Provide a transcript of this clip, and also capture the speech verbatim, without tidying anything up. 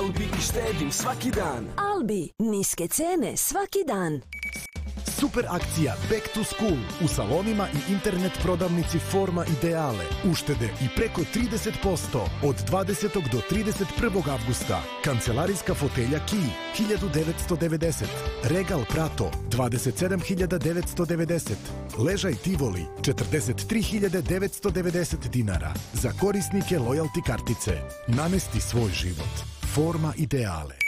Albi i štedim svaki dan. Albi, niske cene svaki dan. Super akcija Back to School u salonima i internet prodavnici Forma Ideale. Uštede i preko trideset posto od dvadesetog do trideset prvog avgusta. Kancelarijska fotelja Key hiljadu devetsto devedeset. Regal Prato dvadeset sedam hiljada devetsto devedeset. Ležaj Tivoli četrdeset tri hiljade devetsto devedeset dinara. Za korisnike lojalti kartice. Namesti svoj život. Forma Ideale.